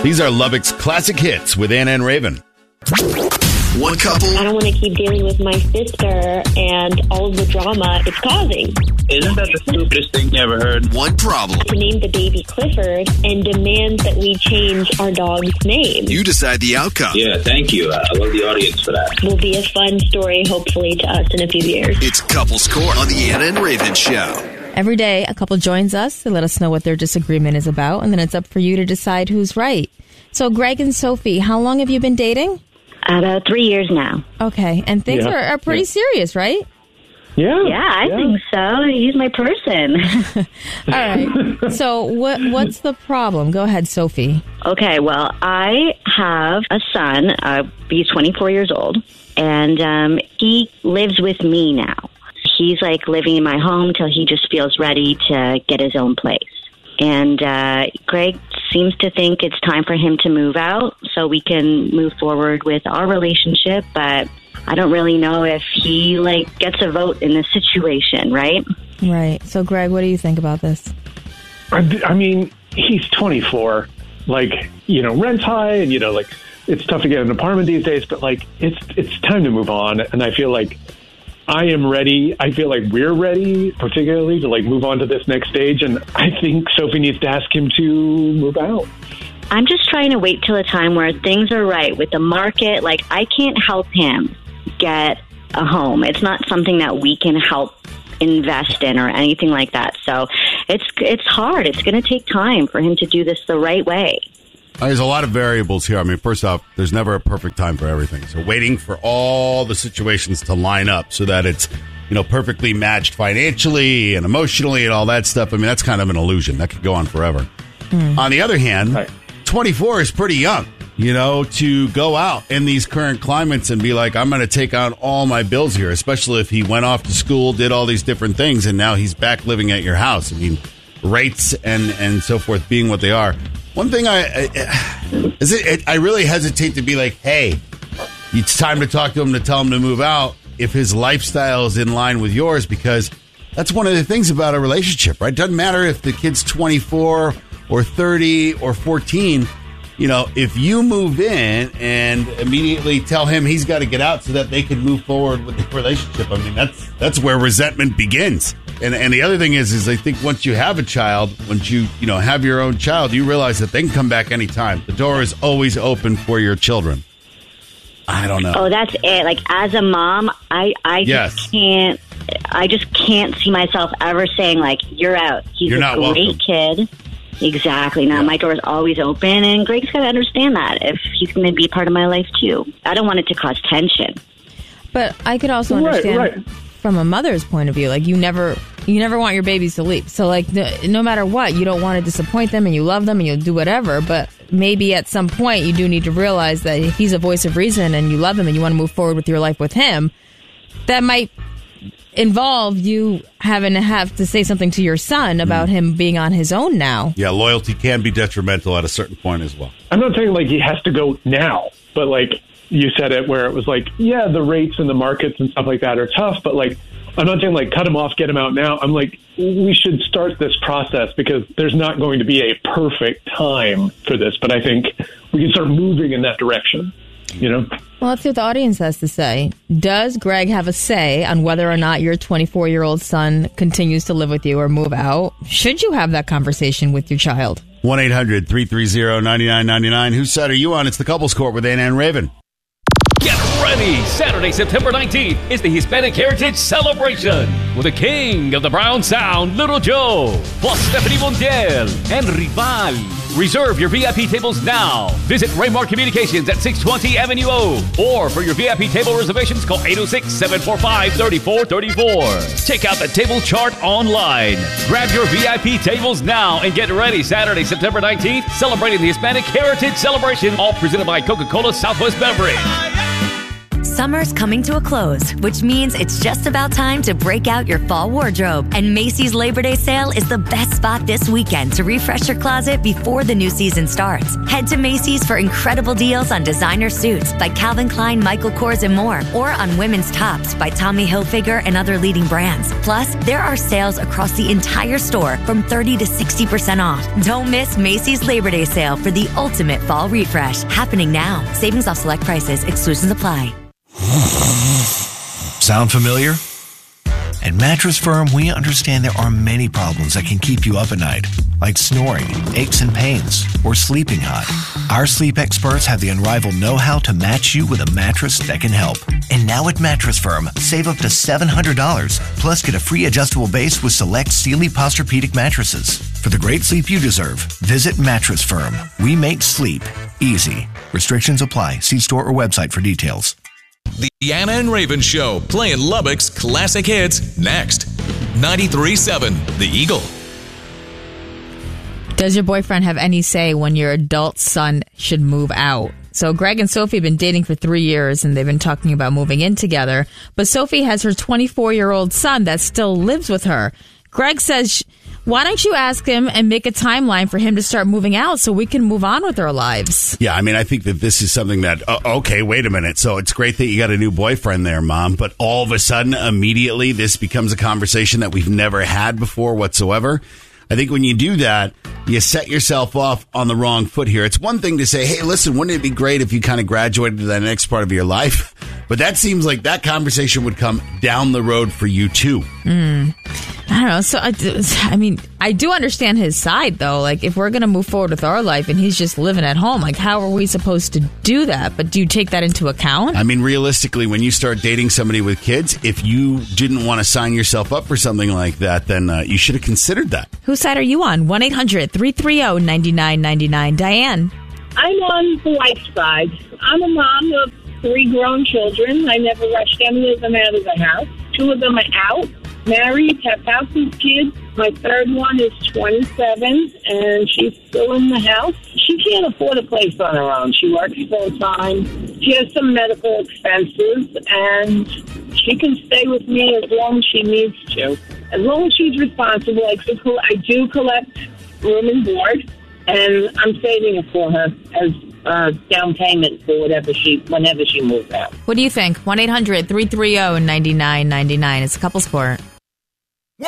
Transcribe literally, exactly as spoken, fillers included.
These are Lubbock's classic hits with Anna and Raven. One couple. I don't want to keep dealing with my sister and all of the drama it's causing. Isn't that the stupidest thing you ever heard? One problem. To name the baby Clifford and demand that we change our dog's name. You decide the outcome. Yeah, thank you. I love the audience for that. Will be a fun story, hopefully, to us in a few years. It's Couples Court on the Anna and Raven Show. Every day, a couple joins us to let us know what their disagreement is about, and then it's up for you to decide who's right. So, Greg and Sophie, how long have you been dating? About three years now. Okay, and things Yeah. are, are pretty Yeah. serious, right? Yeah. Yeah, I yeah. think so. He's my person. All right. So, what what's the problem? Go ahead, Sophie. Okay, well, I have a son. Uh, he's twenty-four years old, and um, he lives with me now. He's like living in my home till he just feels ready to get his own place. And uh, Greg seems to think it's time for him to move out so we can move forward with our relationship. But I don't really know if he like gets a vote in this situation, right? Right. So, Greg, what do you think about this? I, I mean, he's twenty-four. Like, you know, rent's high, and you know, like it's tough to get an apartment these days. But like, it's it's time to move on. And I feel like I am ready. I feel like we're ready, particularly to like move on to this next stage. And I think Sophie needs to ask him to move out. I'm just trying to wait till a time where things are right with the market. Like, I can't help him get a home. It's not something that we can help invest in or anything like that. So it's it's hard. It's going to take time for him to do this the right way. There's a lot of variables here. I mean, first off, there's never a perfect time for everything. So waiting for all the situations to line up so that it's, you know, perfectly matched financially and emotionally and all that stuff. I mean, that's kind of an illusion. That could go on forever. Mm. On the other hand, right. twenty-four is pretty young, you know, to go out in these current climates and be like, I'm going to take on all my bills here, especially if he went off to school, did all these different things, and now he's back living at your house. I mean, rates and, and so forth being what they are. One thing I I, is it, it, I really hesitate to be like, hey, it's time to talk to him to tell him to move out if his lifestyle is in line with yours, because that's one of the things about a relationship, right? It doesn't matter if the kid's twenty-four or thirty or fourteen. You know, if you move in and immediately tell him he's got to get out so that they can move forward with the relationship, I mean, that's that's where resentment begins. And and the other thing is, is I think once you have a child, once you, you know, have your own child, you realize that they can come back anytime. The door is always open for your children. I don't know. Oh, that's it. Like, as a mom, I, I yes. just can't, I just can't see myself ever saying, like, you're out. He's you're a not great welcome. kid. Exactly. Now, yeah. My door is always open, and Greg's got to understand that if he's going to be part of my life, too. I don't want it to cause tension. But I could also Right, understand right. from a mother's point of view, like, you never you never want your babies to leave. So, like, no, no matter what, you don't want to disappoint them, and you love them, and you'll do whatever. But maybe at some point, you do need to realize that if he's a voice of reason, and you love him, and you want to move forward with your life with him, that might involve you having to have to say something to your son about mm. him being on his own now. Yeah, loyalty can be detrimental at a certain point as well. I'm not saying like he has to go now, but like you said it where it was like, yeah, the rates and the markets and stuff like that are tough, but like, I'm not saying like cut him off, get him out now. I'm like, we should start this process because there's not going to be a perfect time for this, but I think we can start moving in that direction, you know? Well, let's see what the audience has to say. Does Greg have a say on whether or not your twenty-four-year-old son continues to live with you or move out? Should you have that conversation with your child? one eight hundred three three zero nine nine nine nine. Whose side are you on? It's the Couples Court with Anna and Raven. Get ready! Saturday, September nineteenth is the Hispanic Heritage Celebration with the king of the Brown Sound, Little Joe, plus Stephanie Montiel and Rival. Reserve your V I P tables now. Visit Raymar Communications at six twenty Avenue O. Or for your V I P table reservations, call eight oh six, seven four five, three four three four. Check out the table chart online. Grab your V I P tables now and get ready Saturday, September nineteenth, celebrating the Hispanic Heritage Celebration, all presented by Coca-Cola Southwest Beverage. Summer's coming to a close, which means it's just about time to break out your fall wardrobe. And Macy's Labor Day sale is the best spot this weekend to refresh your closet before the new season starts. Head to Macy's for incredible deals on designer suits by Calvin Klein, Michael Kors, and more, or on women's tops by Tommy Hilfiger and other leading brands. Plus, there are sales across the entire store from thirty to sixty percent off. Don't miss Macy's Labor Day sale for the ultimate fall refresh. Happening now. Savings off select prices. Exclusions apply. Sound familiar? At Mattress Firm, we understand there are many problems that can keep you up at night, like snoring, aches and pains, or sleeping hot. Our sleep experts have the unrivaled know-how to match you with a mattress that can help. And now at Mattress Firm, save up to seven hundred dollars, plus get a free adjustable base with select Sealy Posturepedic mattresses. For the great sleep you deserve, visit Mattress Firm. We make sleep easy. Restrictions apply. See store or website for details. The Anna and Raven Show, playing Lubbock's classic hits next. ninety-three point seven, The Eagle. Does your boyfriend have any say when your adult son should move out? So Greg and Sophie have been dating for three years, and they've been talking about moving in together. But Sophie has her twenty-four-year-old son that still lives with her. Greg says, why don't you ask him and make a timeline for him to start moving out so we can move on with our lives? Yeah, I mean, I think that this is something that, uh, okay, wait a minute. So it's great that you got a new boyfriend there, Mom, but all of a sudden, immediately, this becomes a conversation that we've never had before whatsoever. I think when you do that, you set yourself off on the wrong foot here. It's one thing to say, hey, listen, wouldn't it be great if you kind of graduated to the next part of your life? But that seems like that conversation would come down the road for you, too. Mm. I don't know. So, I, I mean, I do understand his side, though. Like, if we're going to move forward with our life and he's just living at home, like, how are we supposed to do that? But do you take that into account? I mean, realistically, when you start dating somebody with kids, if you didn't want to sign yourself up for something like that, then uh, you should have considered that. Whose side are you on? one eight hundred three three zero nine nine nine nine. Diane. I'm on the wife's side. I'm a mom of three grown children. I never rushed any of them out of the house. Two of them are out, married, have houses, kids. My third one is twenty-seven, and she's still in the house. She can't afford a place on her own. She works full-time. She has some medical expenses, and she can stay with me as long as she needs to. As long as she's responsible, I do, I do collect room and board, and I'm saving it for her as uh, down payment for whatever she, whenever she moves out. What do you think? one eight hundred three three zero nine nine nine nine. It's a couples court.